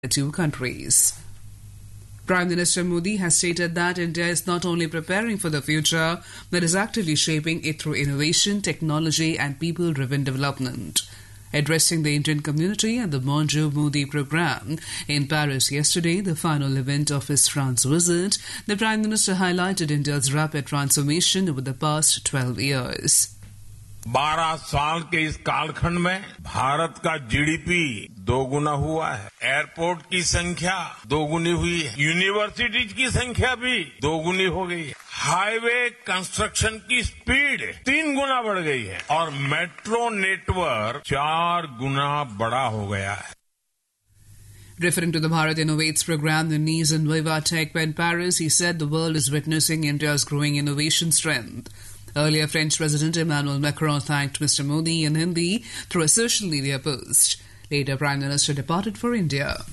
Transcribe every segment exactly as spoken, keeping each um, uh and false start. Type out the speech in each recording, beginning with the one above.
the two countries. Prime Minister Modi has stated that India is not only preparing for the future, but is actively shaping it through innovation, technology and people-driven development. Addressing the Indian community at the Bonjour Modi programme in Paris yesterday, the final event of his France visit, the Prime Minister highlighted India's rapid transformation over the past twelve years. बारह साल के इस कालखंड में भारत का GDP दोगुना हुआ है, एयरपोर्ट की संख्या दोगुनी हुई है, यूनिवर्सिटीज की संख्या भी दोगुनी हो गई है, हाईवे कंस्ट्रक्शन की स्पीड तीन गुना बढ़ गई है और मेट्रो नेटवर्क चार गुना बड़ा हो गया है. Referring to the Bharat Innovates program in Nice and Viva Tech in Paris, he said the world is witnessing India's growing innovation strength. Earlier, French President Emmanuel Macron thanked Mister Modi in Hindi through a social media post. Later, Prime Minister departed for India.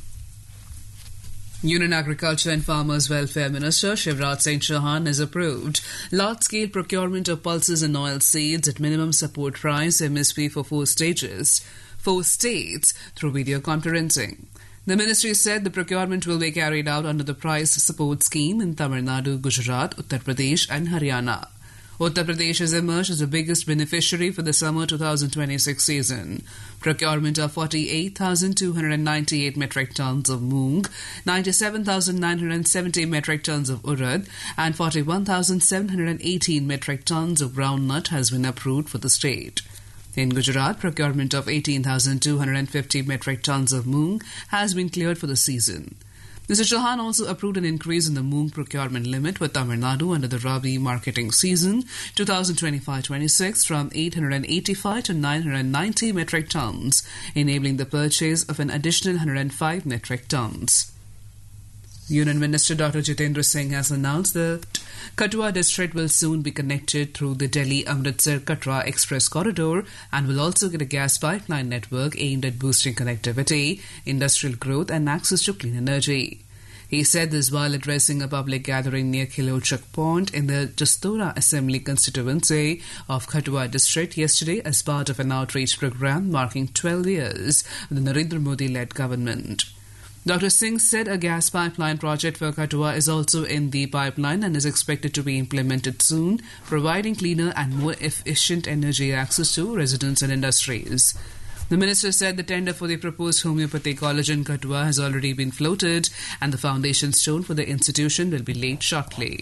Union Agriculture and Farmers Welfare Minister Shivraj Singh Chauhan has approved large-scale procurement of pulses and oil seeds at minimum support price M S P for four stages, four states through video conferencing. The ministry said the procurement will be carried out under the price support scheme in Tamil Nadu, Gujarat, Uttar Pradesh and Haryana. Uttar Pradesh has emerged as the biggest beneficiary for the summer twenty twenty-six season. Procurement of forty-eight thousand two hundred ninety-eight metric tons of moong, ninety-seven thousand nine hundred seventy metric tons of urad, and forty-one thousand seven hundred eighteen metric tons of groundnut has been approved for the state. In Gujarat, procurement of eighteen thousand two hundred fifty metric tons of moong has been cleared for the season. Mister Chauhan also approved an increase in the moong procurement limit for Tamil Nadu under the Rabi marketing season twenty twenty-five twenty-six from eight hundred eighty-five to nine hundred ninety metric tons, enabling the purchase of an additional one hundred five metric tons. Union Minister Doctor Jitendra Singh has announced that Kathua district will soon be connected through the Delhi-Amritsar-Katra Express Corridor and will also get a gas pipeline network aimed at boosting connectivity, industrial growth and access to clean energy. He said this while addressing a public gathering near Khilochak Pond in the Jastora Assembly constituency of Kathua district yesterday as part of an outreach program marking twelve years of the Narendra Modi-led government. Doctor Singh said a gas pipeline project for Kathua is also in the pipeline and is expected to be implemented soon, providing cleaner and more efficient energy access to residents and industries. The minister said the tender for the proposed homeopathy college in Kathua has already been floated and the foundation stone for the institution will be laid shortly.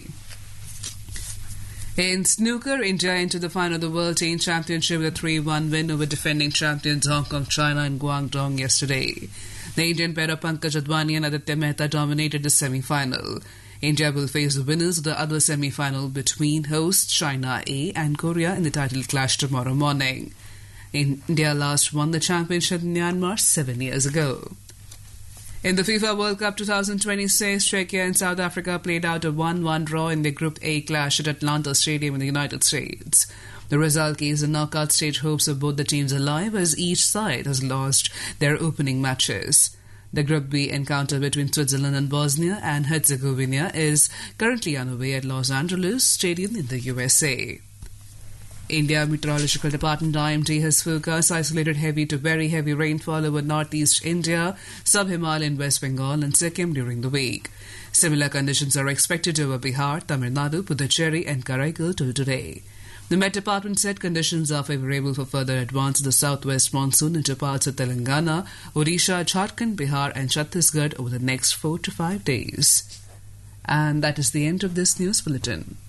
In snooker, India entered the final of the World Teen Championship with a three one win over defending champions Hong Kong, China in Guangdong yesterday. The Indian pair of Pankaj Advani and Aditya Mehta dominated the semi-final. India will face the winners of the other semi-final between hosts China A and Korea in the title clash tomorrow morning. India last won the championship in Myanmar seven years ago. In the FIFA World Cup twenty twenty-six, Czechia and South Africa played out a one one draw in their Group A clash at Atlanta Stadium in the United States. The result keeps the knockout stage hopes of both the teams alive as each side has lost their opening matches. The Group B encounter between Switzerland and Bosnia and Herzegovina is currently underway at Los Angeles Stadium in the U S A. India Meteorological Department I M D has forecast isolated heavy to very heavy rainfall over northeast India, sub-Himalayan West Bengal and Sikkim during the week. Similar conditions are expected over Bihar, Tamil Nadu, Puducherry and Karaikal till today. The Met Department said conditions are favourable for further advance of the southwest monsoon into parts of Telangana, Odisha, Jharkhand, Bihar and Chhattisgarh over the next four to five days. And that is the end of this news bulletin.